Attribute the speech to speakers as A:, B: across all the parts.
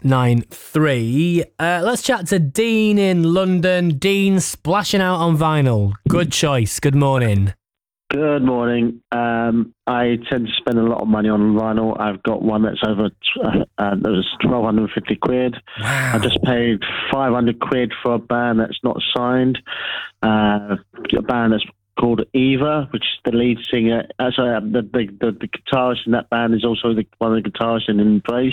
A: 0893. Let's chat to Dean in London. Dean, splashing out on vinyl. Good choice. Good morning.
B: Good morning. I tend to spend a lot of money on vinyl. I've got one that's over that was 1,250 quid.
A: Wow.
B: I just paid 500 quid for a band that's not signed. A band that's called Eva, which is the lead singer. The guitarist in that band is also one of the guitarists in Embrace.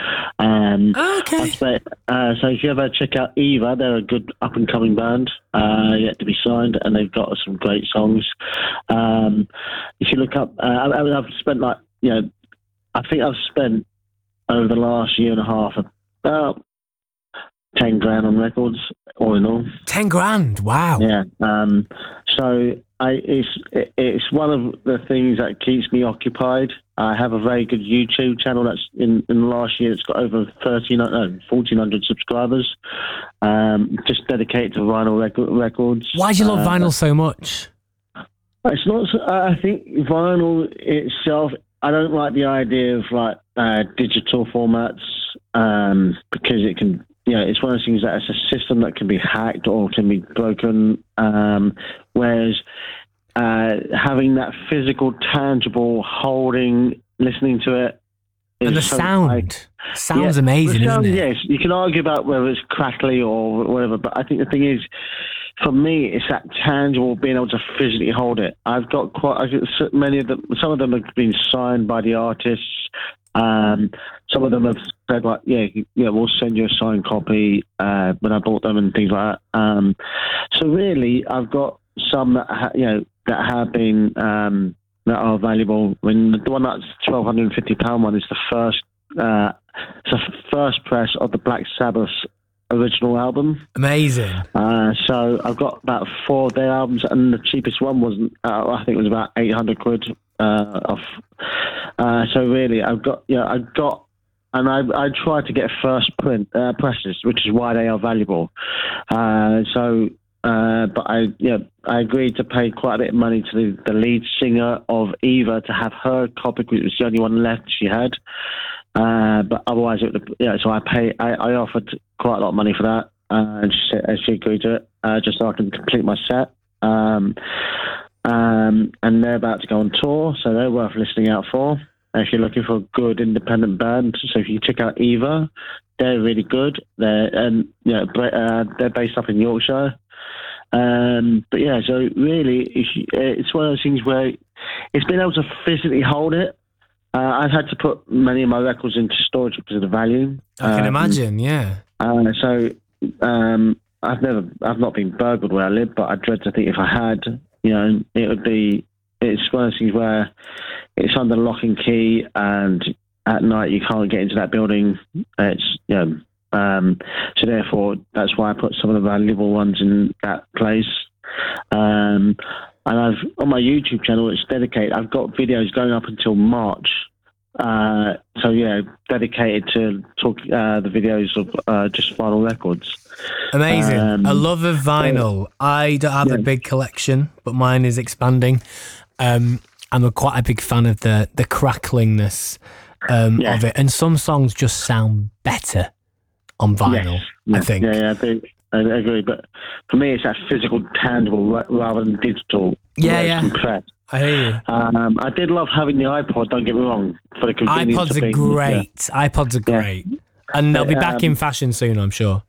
A: Okay.
B: So if you ever check out Eva, they're a good up-and-coming band, yet to be signed, and they've got some great songs. If you look up, I've spent I think I've spent over the last year and a half about 10 grand on records, all in all.
A: 10 grand, wow.
B: Yeah. So it's one of the things that keeps me occupied. I have a very good YouTube channel that's in the last year. It's got over 1,400 subscribers, just dedicated to vinyl records.
A: Why do you love vinyl so much?
B: It's not. I think vinyl itself. I don't like the idea of digital formats because it can. It's one of those things that it's a system that can be hacked or can be broken. Whereas having that physical, tangible, holding, listening to it.
A: And the sound. Sounds amazing, isn't it?
B: Yes, you can argue about whether it's crackly or whatever, but I think the thing is, for me, it's that tangible, being able to physically hold it. I've got many of them. Some of them have been signed by the artists. Some of them have said we'll send you a signed copy when I bought them and things like that. So really, I've got some that have been that are valuable. I mean, the one that's £1,250 one is the first. It's the first press of the Black Sabbath original album.
A: Amazing.
B: So I've got about 4 of their albums, and the cheapest one wasn't. I think it was about 800 quid off. So really, I try to get first print presses, which is why they are valuable. But I agreed to pay quite a bit of money to the lead singer of Eva to have her copy, because it was the only one left she had. But otherwise, so I offered quite a lot of money for that, and she agreed to it, just so I can complete my set. And they're about to go on tour, so they're worth listening out for. If you're looking for a good independent band, so if you check out Eva, they're really good. They're based up in Yorkshire. But yeah, so really, it's one of those things where it's been able to physically hold it. I've had to put many of my records into storage because of the value.
A: I can imagine, yeah.
B: So I've not been burgled where I live, but I dread to think if I had, it would be. It's one of those things where it's under lock and key, and at night you can't get into that building. It's so therefore that's why I put some of the valuable ones in that place. And I've on my YouTube channel, it's dedicated. I've got videos going up until March. Dedicated to talk the videos of just vinyl records.
A: Amazing. A love of vinyl. I don't have a big collection, but mine is expanding. I'm quite a big fan of the cracklingness of it, and some songs just sound better on vinyl. I think.
B: I agree, but for me, it's that physical, tangible rather than digital. Compressed.
A: I hear you.
B: I did love having the iPod. Don't get me wrong. For the convenience
A: iPods are great. iPods are great, and they'll be back in fashion soon, I'm sure.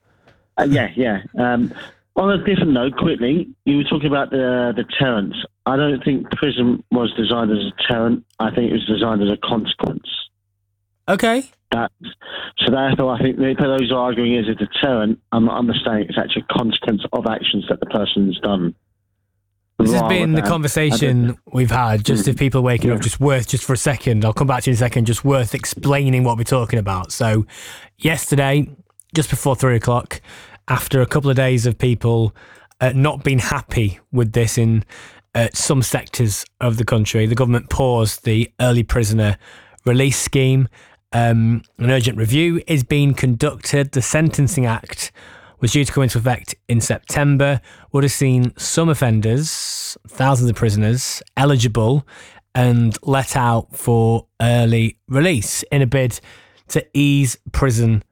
A: On a different note, quickly, you were talking about the deterrence. I don't think prison was designed as a deterrent. I think it was designed as a consequence. Okay.
B: So therefore, I think for those arguing as a deterrent, I'm not understanding it's actually a consequence of actions that the person's done.
A: This has been the conversation we've had. Just if people are waking up, just for a second, I'll come back to you in a second, just worth explaining what we're talking about. So yesterday, just before 3:00, after a couple of days of people not being happy with this in some sectors of the country, the government paused the early prisoner release scheme. An urgent review is being conducted. The Sentencing Act was due to come into effect in September, would have seen some offenders, thousands of prisoners, eligible and let out for early release in a bid to ease prison